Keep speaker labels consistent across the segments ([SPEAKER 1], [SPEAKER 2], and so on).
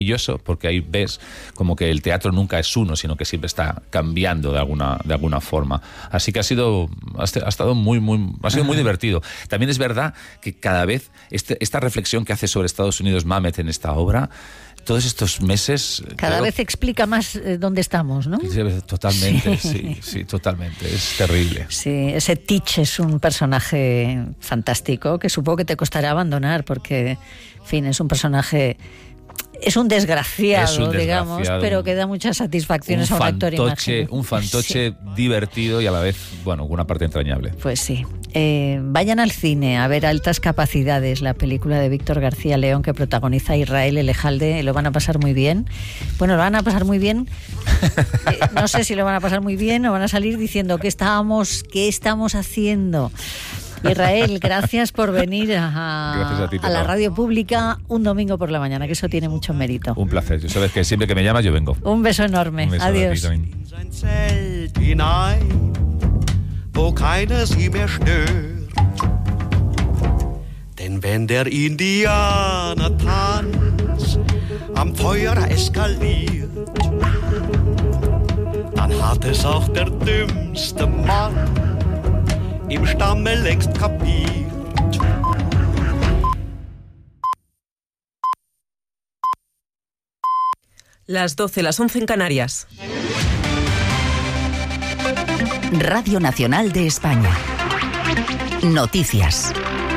[SPEAKER 1] porque ahí ves como que el teatro nunca es uno, sino que siempre está cambiando de alguna forma. Así que ha sido muy divertido. También es verdad que cada vez esta reflexión que hace sobre Estados Unidos Mamet en esta obra, todos estos meses...
[SPEAKER 2] Cada vez explica más dónde estamos, ¿no?
[SPEAKER 1] Totalmente, sí, totalmente. Es terrible.
[SPEAKER 2] Sí, ese Teach es un personaje fantástico que supongo que te costará abandonar porque, en fin, es un personaje... Es un desgraciado, digamos, pero que da muchas satisfacciones a un actor imaginario.
[SPEAKER 1] Un fantoche divertido y a la vez, bueno, una parte entrañable.
[SPEAKER 2] Pues sí. Vayan al cine a ver Altas Capacidades, la película de Víctor García León que protagoniza Israel Elejalde. Lo van a pasar muy bien. Bueno, lo van a pasar muy bien. No sé si lo van a pasar muy bien o van a salir diciendo ¿qué estamos haciendo? Israel, gracias por venir a la radio pública un domingo por la mañana, que eso tiene mucho mérito.
[SPEAKER 1] Un placer. Tú sabes que siempre que me llamas yo vengo.
[SPEAKER 2] Un beso enorme.
[SPEAKER 1] Un beso.
[SPEAKER 2] Adiós.
[SPEAKER 3] Wo keiner sie mehr stört. Denn wenn der Indianer tanzt, am Feuer eskaliert, dann hat es auch der dümmste Mann im Stamme längst kapiert.
[SPEAKER 4] Las 12, las 11 en Canarias.
[SPEAKER 5] Radio Nacional de España. Noticias.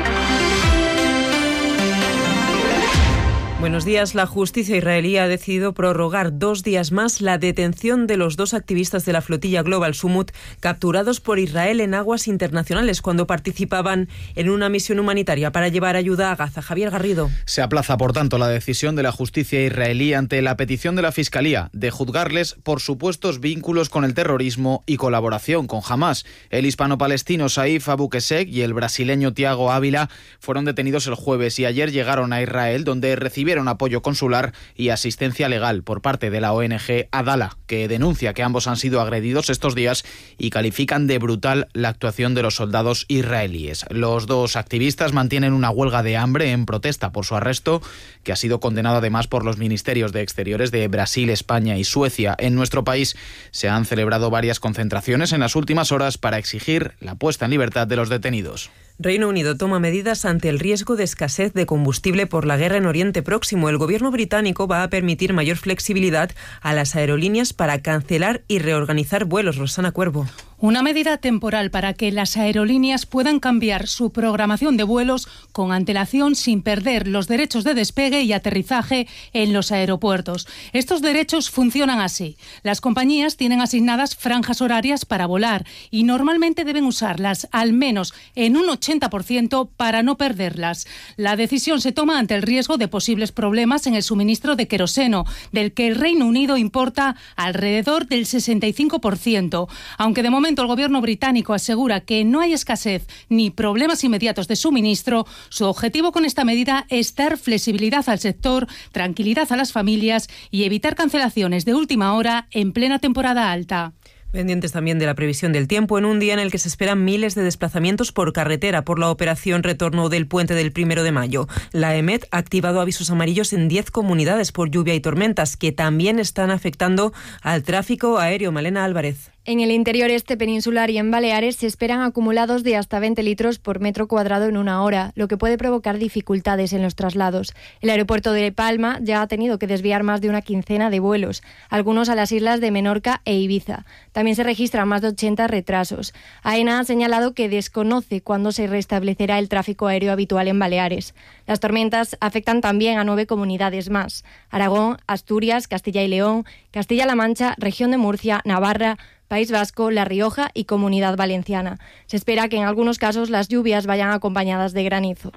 [SPEAKER 4] Buenos días. La justicia israelí ha decidido prorrogar 2 días más la detención de los 2 activistas de la flotilla Global Summut capturados por Israel en aguas internacionales cuando participaban en una misión humanitaria para llevar ayuda a Gaza. Javier Garrido.
[SPEAKER 6] Se aplaza, por tanto, la decisión de la justicia israelí ante la petición de la Fiscalía de juzgarles por supuestos vínculos con el terrorismo y colaboración con Hamás. El hispano-palestino Saif Abu Qusseq y el brasileño Tiago Ávila fueron detenidos el jueves y ayer llegaron a Israel, donde recibieron apoyo consular y asistencia legal por parte de la ONG Adala, que denuncia que ambos han sido agredidos estos días y califican de brutal la actuación de los soldados israelíes. Los 2 activistas mantienen una huelga de hambre en protesta por su arresto, que ha sido condenado además por los ministerios de Exteriores de Brasil, España y Suecia. En nuestro país se han celebrado varias concentraciones en las últimas horas para exigir la puesta en libertad de los detenidos.
[SPEAKER 4] Reino Unido toma medidas ante el riesgo de escasez de combustible por la guerra en Oriente Próximo. El gobierno británico va a permitir mayor flexibilidad a las aerolíneas para cancelar y reorganizar vuelos. Rosana Cuervo.
[SPEAKER 7] Una medida temporal para que las aerolíneas puedan cambiar su programación de vuelos con antelación sin perder los derechos de despegue y aterrizaje en los aeropuertos. Estos derechos funcionan así. Las compañías tienen asignadas franjas horarias para volar y normalmente deben usarlas al menos en un 80% para no perderlas. La decisión se toma ante el riesgo de posibles problemas en el suministro de queroseno, del que el Reino Unido importa alrededor del 65%, aunque de momento el gobierno británico asegura que no hay escasez ni problemas inmediatos de suministro. Su objetivo con esta medida es dar flexibilidad al sector, tranquilidad a las familias y evitar cancelaciones de última hora en plena temporada alta.
[SPEAKER 4] Pendientes también de la previsión del tiempo en un día en el que se esperan miles de desplazamientos por carretera por la operación retorno del puente del 1 de mayo. La EMET ha activado avisos amarillos en 10 comunidades por lluvia y tormentas que también están afectando al tráfico aéreo. Malena Álvarez.
[SPEAKER 8] En el interior este peninsular y en Baleares se esperan acumulados de hasta 20 litros por metro cuadrado en una hora, lo que puede provocar dificultades en los traslados. El aeropuerto de Palma ya ha tenido que desviar más de una quincena de vuelos, algunos a las islas de Menorca e Ibiza. También se registran más de 80 retrasos. AENA ha señalado que desconoce cuándo se restablecerá el tráfico aéreo habitual en Baleares. Las tormentas afectan también a 9 comunidades más: Aragón, Asturias, Castilla y León, Castilla-La Mancha, Región de Murcia, Navarra, País Vasco, La Rioja y Comunidad Valenciana. Se espera que en algunos casos las lluvias vayan acompañadas de granizo.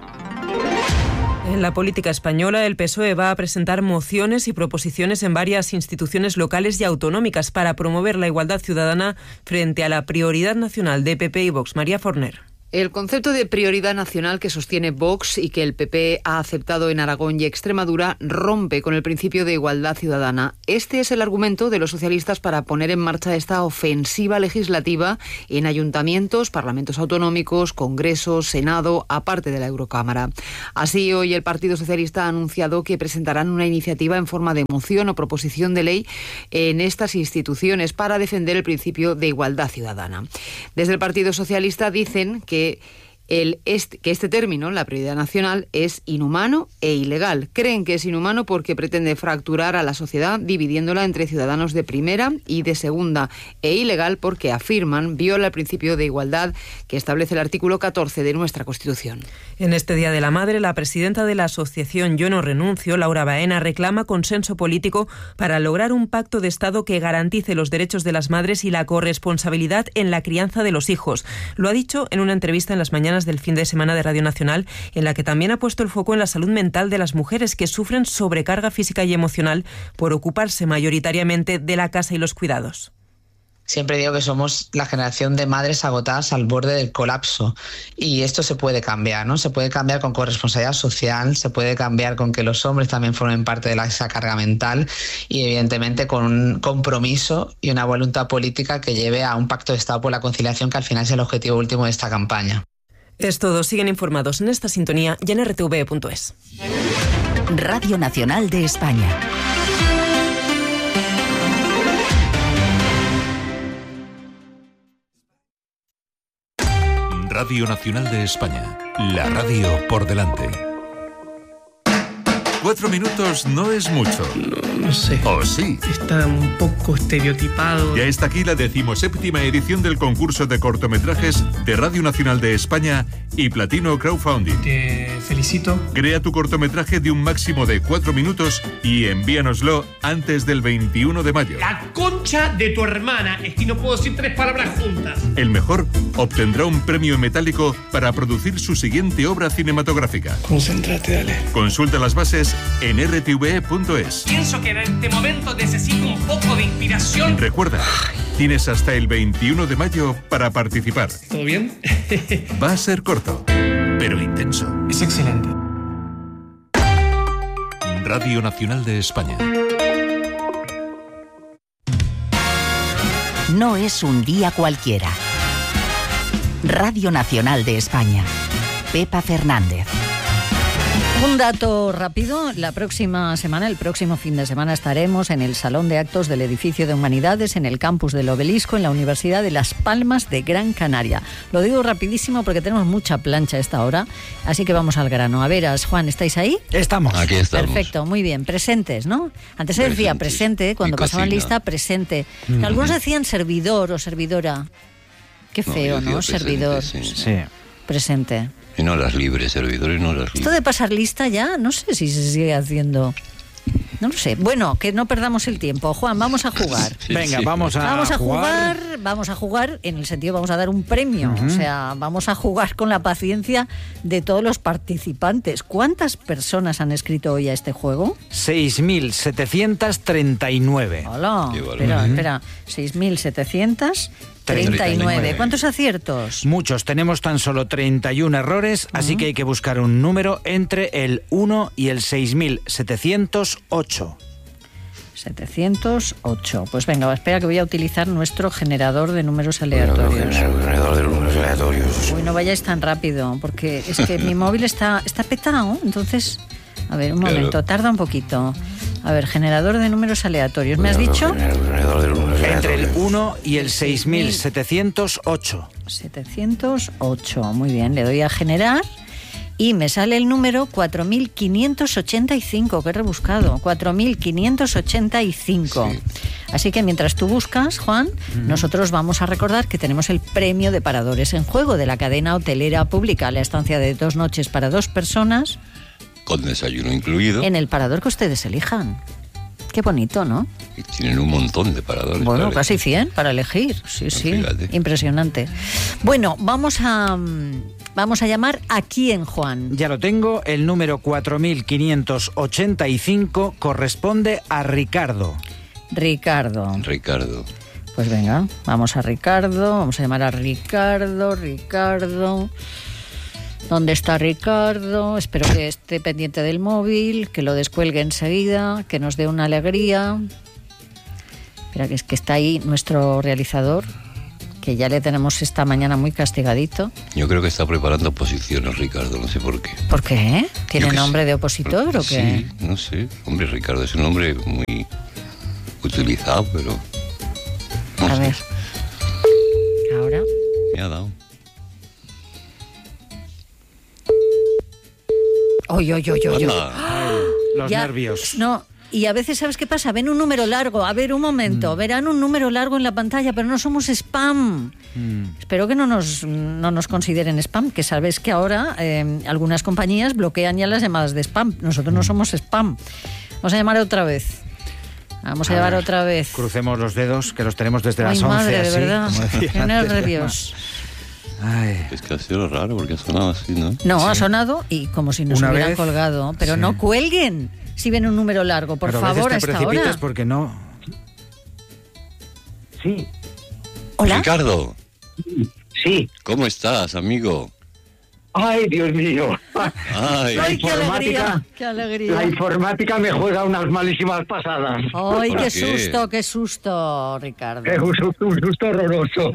[SPEAKER 4] En la política española, el PSOE va a presentar mociones y proposiciones en varias instituciones locales y autonómicas para promover la igualdad ciudadana frente a la prioridad nacional de PP y Vox. María Forner.
[SPEAKER 9] El concepto de prioridad nacional que sostiene Vox y que el PP ha aceptado en Aragón y Extremadura rompe con el principio de igualdad ciudadana. Este es el argumento de los socialistas para poner en marcha esta ofensiva legislativa en ayuntamientos, parlamentos autonómicos, congresos, Senado, aparte de la Eurocámara. Así, hoy el Partido Socialista ha anunciado que presentarán una iniciativa en forma de moción o proposición de ley en estas instituciones para defender el principio de igualdad ciudadana. Desde el Partido Socialista dicen que este término, la prioridad nacional, es inhumano e ilegal. Creen que es inhumano porque pretende fracturar a la sociedad dividiéndola entre ciudadanos de primera y de segunda, e ilegal porque, afirman, viola el principio de igualdad que establece el artículo 14 de nuestra Constitución.
[SPEAKER 4] En este Día de la Madre, la presidenta de la asociación Yo no renuncio, Laura Baena, reclama consenso político para lograr un pacto de Estado que garantice los derechos de las madres y la corresponsabilidad en la crianza de los hijos. Lo ha dicho en una entrevista en las mañanas del fin de semana de Radio Nacional, en la que también ha puesto el foco en la salud mental de las mujeres que sufren sobrecarga física y emocional por ocuparse mayoritariamente de la casa y los cuidados.
[SPEAKER 10] Siempre digo que somos la generación de madres agotadas al borde del colapso, y esto se puede cambiar, ¿no? Se puede cambiar con corresponsabilidad social, se puede cambiar con que los hombres también formen parte de esa carga mental y evidentemente con un compromiso y una voluntad política que lleve a un pacto de Estado por la conciliación, que al final es el objetivo último de esta campaña.
[SPEAKER 4] Es todo. Siguen informados en esta sintonía y en rtv.es.
[SPEAKER 5] Radio Nacional de España.
[SPEAKER 11] Radio Nacional de España. La radio por delante. 4 minutos no es mucho.
[SPEAKER 12] No sé.
[SPEAKER 11] ¿O sí?
[SPEAKER 12] Está un poco estereotipado.
[SPEAKER 11] Ya está aquí la 17ª edición del concurso de cortometrajes de Radio Nacional de España y Platino Crowdfunding.
[SPEAKER 12] Te felicito.
[SPEAKER 11] Crea tu cortometraje de un máximo de 4 minutos y envíanoslo antes del 21 de mayo.
[SPEAKER 12] La concha de tu hermana. Es que no puedo decir 3 palabras juntas.
[SPEAKER 11] El mejor obtendrá un premio en metálico para producir su siguiente obra cinematográfica.
[SPEAKER 12] Concéntrate, dale.
[SPEAKER 11] Consulta las bases en rtve.es.
[SPEAKER 12] Pienso que en este momento necesito un poco de inspiración.
[SPEAKER 11] Recuerda, tienes hasta el 21 de mayo para participar.
[SPEAKER 12] ¿Todo bien?
[SPEAKER 11] Va a ser corto, pero intenso.
[SPEAKER 12] Es excelente.
[SPEAKER 11] Radio Nacional de España.
[SPEAKER 5] No es un día cualquiera. Radio Nacional de España. Pepa Fernández.
[SPEAKER 2] Un dato rápido, la próxima semana, el próximo fin de semana, estaremos en el Salón de Actos del Edificio de Humanidades, en el campus del Obelisco, en la Universidad de Las Palmas de Gran Canaria. Lo digo rapidísimo porque tenemos mucha plancha a esta hora, así que vamos al grano. A veras, Juan, ¿estáis ahí?
[SPEAKER 13] Estamos.
[SPEAKER 14] Aquí estamos.
[SPEAKER 2] Perfecto, muy bien. Presentes, ¿no? Antes se decía presente, cuando pasaban lista, presente. Algunos decían servidor o servidora. Qué feo, ¿no?
[SPEAKER 14] Presente,
[SPEAKER 2] servidor.
[SPEAKER 14] Sí.
[SPEAKER 2] Presente.
[SPEAKER 14] Y no las libres, servidor y no las libres.
[SPEAKER 2] Esto de pasar lista ya, no sé si se sigue haciendo. No lo sé. Bueno, que no perdamos el tiempo. Juan, vamos a jugar.
[SPEAKER 13] Sí, venga, vamos a
[SPEAKER 2] jugar. Vamos a jugar en el sentido, vamos a dar un premio. O sea, vamos a jugar con la paciencia de todos los participantes. ¿Cuántas personas han escrito hoy a este juego?
[SPEAKER 13] 6.739.
[SPEAKER 2] Hola, espera. 6.739. ¿Cuántos aciertos?
[SPEAKER 13] Muchos. Tenemos tan solo 31 errores, así que hay que buscar un número entre el 1 y el 6.708.
[SPEAKER 2] 708. Pues venga, espera que voy a utilizar nuestro generador de números aleatorios. Uy, no vayáis tan rápido, porque es que mi móvil está petado, entonces... A ver, un momento, tarda un poquito. A ver, generador de números aleatorios. ¿Me has dicho?
[SPEAKER 13] Entre el 1 y el 6.708.
[SPEAKER 2] 708, muy bien. Le doy a generar y me sale el número 4.585. Qué rebuscado. 4.585. Sí. Así que mientras tú buscas, Juan, nosotros vamos a recordar que tenemos el premio de Paradores en Juego de la cadena hotelera pública. La estancia de 2 noches para 2 personas.
[SPEAKER 14] Con desayuno incluido.
[SPEAKER 2] En el parador que ustedes elijan. Qué bonito, ¿no?
[SPEAKER 14] Y tienen un montón de paradores.
[SPEAKER 2] Bueno, casi 100 para elegir. Sí, sí. Fíjate. Impresionante. Bueno, vamos a llamar a quién, Juan.
[SPEAKER 13] Ya lo tengo. El número 4.585 corresponde a Ricardo.
[SPEAKER 2] Ricardo. Pues venga, vamos a Ricardo, vamos a llamar a Ricardo. ¿Dónde está Ricardo? Espero que esté pendiente del móvil, que lo descuelgue enseguida, que nos dé una alegría. Espera, que es que está ahí nuestro realizador, que ya le tenemos esta mañana muy castigadito.
[SPEAKER 14] Yo creo que está preparando oposiciones, Ricardo, no sé por qué.
[SPEAKER 2] ¿Por qué? ¿Tiene nombre de opositor o qué?
[SPEAKER 14] Sí, no sé. Hombre, Ricardo es un nombre muy utilizado, pero...
[SPEAKER 2] A ver. Ahora.
[SPEAKER 14] Me ha dado.
[SPEAKER 2] Oy.
[SPEAKER 13] Los nervios.
[SPEAKER 2] No, y a veces, ¿sabes qué pasa? Ven un número largo. A ver, un momento. Verán un número largo en la pantalla, pero no somos spam. Espero que no nos consideren spam, que sabes que ahora algunas compañías bloquean ya las llamadas de spam. Nosotros no somos spam. Vamos a llamar otra vez. Vamos a llevar otra vez.
[SPEAKER 13] Crucemos los dedos, que los tenemos desde las 11.
[SPEAKER 2] Madre,
[SPEAKER 13] así,
[SPEAKER 2] de verdad.
[SPEAKER 13] Qué
[SPEAKER 2] nervios.
[SPEAKER 14] Es que ha sido raro porque ha sonado así, ¿no?
[SPEAKER 2] No, sí. Ha sonado y como si nos hubieran colgado. Pero sí. No cuelguen si ven un número largo, por favor,
[SPEAKER 13] a esta hora. Porque no.
[SPEAKER 15] Sí.
[SPEAKER 2] ¿Hola?
[SPEAKER 14] Ricardo.
[SPEAKER 15] Sí.
[SPEAKER 14] ¿Cómo estás, amigo?
[SPEAKER 15] Ay, Dios mío.
[SPEAKER 14] Ay,
[SPEAKER 2] qué alegría.
[SPEAKER 15] La informática me juega unas malísimas pasadas.
[SPEAKER 2] Ay, qué susto, Ricardo.
[SPEAKER 15] Un susto horroroso.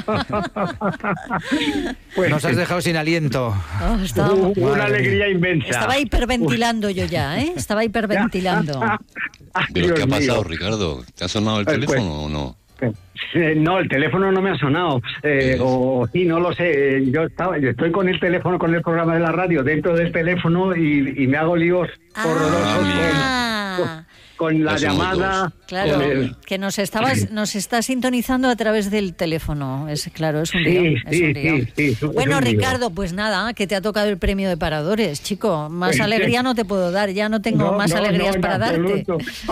[SPEAKER 13] Pues nos has dejado sin aliento.
[SPEAKER 15] Una alegría inmensa.
[SPEAKER 2] Estaba hiperventilando yo ya, ¿eh? Estaba hiperventilando.
[SPEAKER 14] ¿Pero qué ha pasado, Ricardo? ¿Te ha sonado el teléfono o no?
[SPEAKER 15] No, el teléfono no me ha sonado, o sí, no lo sé. Yo estoy con el teléfono, con el programa de la radio dentro del teléfono y me hago líos horrorosos con la llamada.
[SPEAKER 2] Claro, que nos está sintonizando a través del teléfono. Es un lío.
[SPEAKER 15] Sí,
[SPEAKER 2] bueno, Ricardo, pues nada, que te ha tocado el premio de paradores, chico. Más alegría no te puedo dar, ya no tengo más alegrías para darte.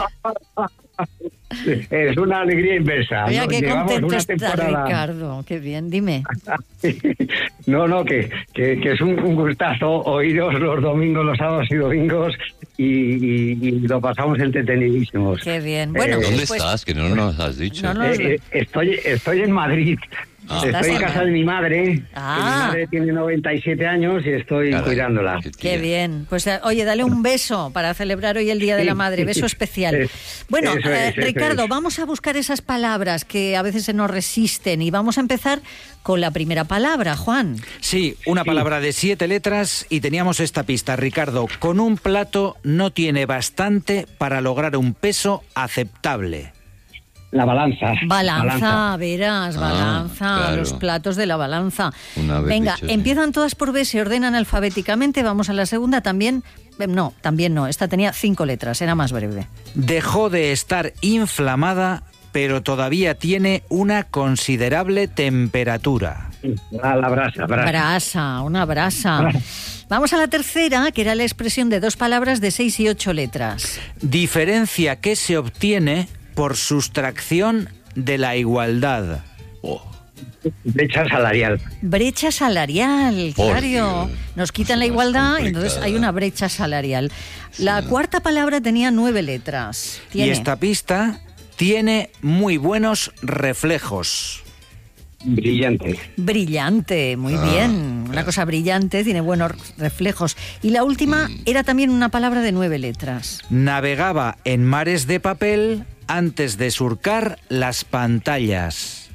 [SPEAKER 15] Es una alegría inversa.
[SPEAKER 2] Oye, qué contento está
[SPEAKER 15] temporada...
[SPEAKER 2] Ricardo. Qué bien, dime.
[SPEAKER 15] No, que es un gustazo oíros los domingos, los sábados y domingos y lo pasamos entretenidísimos.
[SPEAKER 2] Qué bien. Bueno,
[SPEAKER 14] ¿dónde estás? Que no nos has dicho.
[SPEAKER 15] Estoy en Madrid. Estoy en casa de mi madre. Mi madre tiene 97 años y estoy cuidándola.
[SPEAKER 2] Qué bien. Pues oye, dale un beso para celebrar hoy el Día de la Madre. Beso especial. Bueno, Ricardo, vamos a buscar esas palabras que a veces se nos resisten y vamos a empezar con la primera palabra, Juan.
[SPEAKER 13] Sí, una palabra de 7 letras y teníamos esta pista, Ricardo. Con un plato no tiene bastante para lograr un peso aceptable.
[SPEAKER 15] La balanza.
[SPEAKER 2] Balanza. Claro. Los platos de la balanza. Venga, empiezan todas por B, se ordenan alfabéticamente. Vamos a la segunda, también no. Esta tenía 5 letras, era más breve.
[SPEAKER 13] Dejó de estar inflamada, pero todavía tiene una considerable temperatura.
[SPEAKER 15] La brasa.
[SPEAKER 2] Una brasa. Vamos a la tercera, que era la expresión de 2 palabras de 6 y 8 letras.
[SPEAKER 13] Diferencia que se obtiene por sustracción de la igualdad.
[SPEAKER 15] Brecha salarial.
[SPEAKER 2] Brecha salarial, claro. Nos quitan la igualdad y entonces hay una brecha salarial. La cuarta palabra tenía 9 letras.
[SPEAKER 13] Y esta pista tiene muy buenos reflejos.
[SPEAKER 15] Brillante,
[SPEAKER 2] muy bien. Una cosa brillante, tiene buenos reflejos. Y la última era también una palabra de 9 letras.
[SPEAKER 13] Navegaba en mares de papel antes de surcar las pantallas.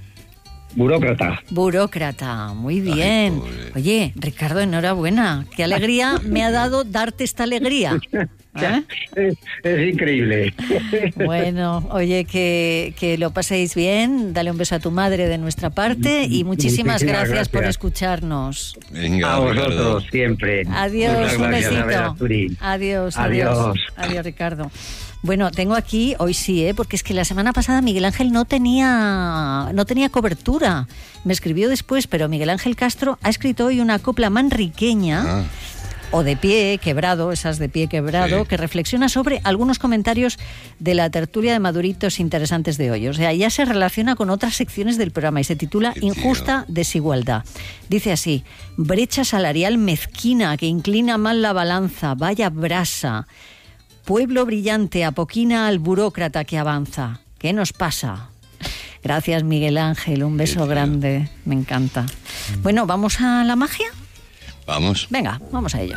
[SPEAKER 15] Burócrata,
[SPEAKER 2] muy bien. Oye, Ricardo, enhorabuena. Qué alegría me ha dado darte esta alegría.
[SPEAKER 15] Es increíble.
[SPEAKER 2] Bueno, oye, que lo paséis bien. Dale un beso a tu madre de nuestra parte y muchísimas gracias por escucharnos.
[SPEAKER 14] Venga,
[SPEAKER 15] a vosotros siempre.
[SPEAKER 2] Adiós, un besito. Adiós, Ricardo. Bueno, tengo aquí, hoy sí, porque es que la semana pasada Miguel Ángel no tenía cobertura. Me escribió después, pero Miguel Ángel Castro ha escrito hoy una copla manriqueña, o de pie quebrado, esas de pie quebrado, que reflexiona sobre algunos comentarios de la tertulia de Maduritos interesantes de hoy. O sea, ya se relaciona con otras secciones del programa y se titula Injusta desigualdad. Dice así: brecha salarial mezquina que inclina mal la balanza, vaya brasa. Pueblo brillante apoquina al burócrata que avanza. ¿Qué nos pasa? Gracias, Miguel Ángel, un beso grande, me encanta. Bueno, ¿vamos a la magia?
[SPEAKER 14] Vamos.
[SPEAKER 2] Venga, vamos a ello.